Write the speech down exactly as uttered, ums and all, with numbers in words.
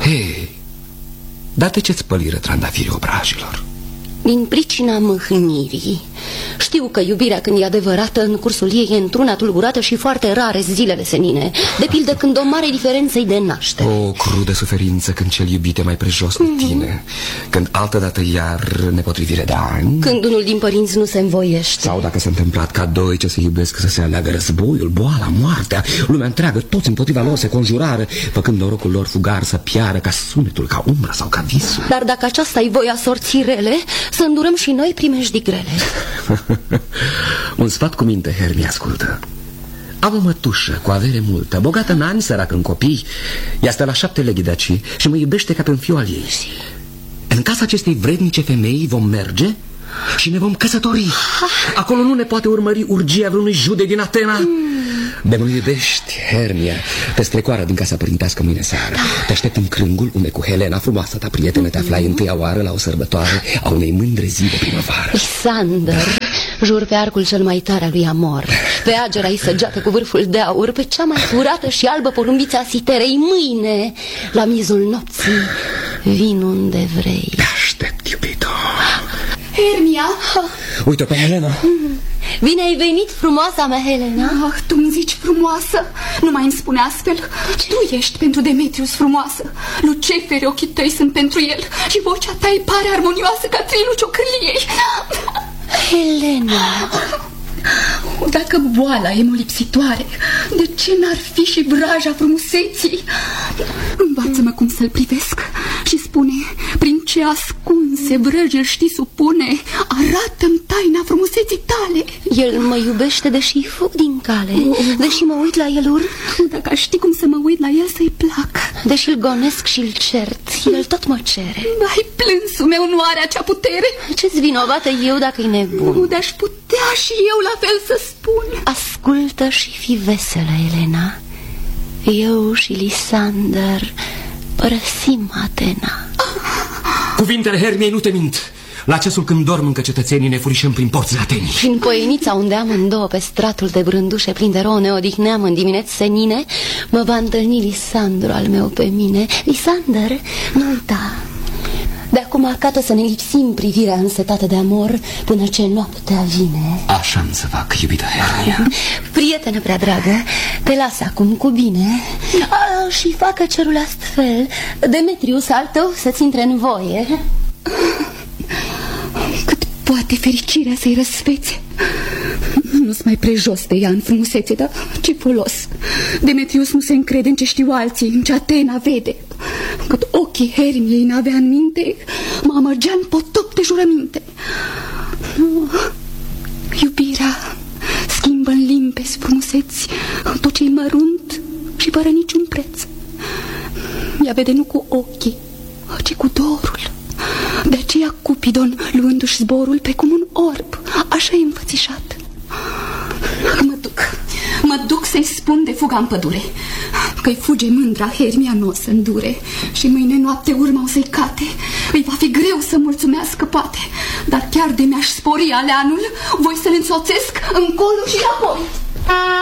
Hei, dar de ce-ți păliră trandafirii obrajilor? Din pricina mâhnirii. Știu că iubirea, când e adevărată, în cursul ei e într-una tulburată și foarte rare zilele senine. De pildă când o mare diferență îi de naștere. O crudă suferință când cel iubit e mai prejos de tine. Când altădată iar nepotrivire de ani. Când unul din părinți nu se învoiește. Sau dacă s-a întâmplat ca doi ce se iubesc să se aleagă războiul, boala, moartea. Lumea întreagă, toți împotriva lor se conjurară, făcând norocul lor fugar să piară ca sunetul, ca umbra sau ca visul. Dar dacă aceasta-i voia sorții rele, să îndurăm și noi primejdii grele. Un sfat cu minte, Hermie, ascultă. Am o mătușă cu avere multă, bogată în ani, săracă în copii. Ea stă la șapte leghi de aici și mă iubește ca pe un fiu al ei. În casa acestei vrednice femei vom merge și ne vom căsători. Acolo nu ne poate urmări urgia vreunui jude din Atena. De mă iubești, Hermia, te strecoară din casa părintească mâine seară. Te aștept în crângul unde cu Helena, frumoasa ta prietenă, te aflai întâia oară la o sărbătoare a unei mândre zi de primăvară. Lisander, jur pe arcul cel mai tare al lui Amor, pe agera ei săgeată cu vârful de aur, pe cea mai curată și albă porumbiță a Siterei, mâine, la miezul nopții, vin unde vrei. Te aștept, iubito. Hermia! Uite-o pe Helena. Bine ai venit, frumoasa mea, Helena. Ah, tu îmi zici frumoasă. Nu mai îmi spune astfel. Tu ești pentru Demetrius frumoasă. Luceferi ochii tăi sunt pentru el. Și vocea ta îi pare armonioasă ca trilul ciocârliei. Helena, dacă boala e molipsitoare, de ce n-ar fi și vraja frumuseții? Învață-mă cum să-l privesc și spune, prin ce ascunse vrăji îl știi supune, arată-mi taina frumuseții tale. El mă iubește deși fug din cale, oh. deși mă uit la el urât. Dacă aș ști cum să mă uit la el să-i plac. Deși îl gonesc și îl cert, el tot mă cere. Ai plânsul meu nu are acea putere. Ce-ți vinovată eu dacă-i nebun? Nu, de-aș putea și eu la fel să spun. Ascultă și fi veselă, Elena. Eu și Lisander părăsim Atena. Cuvintele Hermiei nu te mint. La ceasul când dorm încă cetățenii ne furișăm prin porțile Atenii. Și în poienița unde amândouă pe stratul de brândușe plin de rouă ne odihneam în dimineți senine, mă va întâlni Lisandru al meu pe mine. Lisander, nu uita, de acum acată să ne lipsim privirea însetată de amor până ce noaptea vine. Așa-mi să fac, iubită Hermia. Prietenă prea dragă, te las acum cu bine. A, și facă cerul astfel, Demetrius al tău să-ți intre în voie. Cât poate fericirea să-i răsfețe. Nu-s mai prejos de ea în frumusețe, dar ce folos? Demetrius nu se încrede în ce știu alții, în ce Atena vede. Cât ochii Hermiei n-avea în minte, mă amărgea în potop de jurăminte. Iubirea schimbă în limpezi frumuseți tot ce-i mărunt și fără niciun preț. Ea vede nu cu ochii, ci cu dorul. De aceea Cupidon, luându-și zborul precum un orb, așa e înfățișat. Mă duc, mă duc să-i spun de fuga în pădure, că-i fuge mândra, Hermia nu o să îndure. Și mâine noapte urma o să-i cate. Îi va fi greu să mulțumească, poate, dar chiar de mi-aș spori aleanul, voi să-l însoțesc încolo și apoi.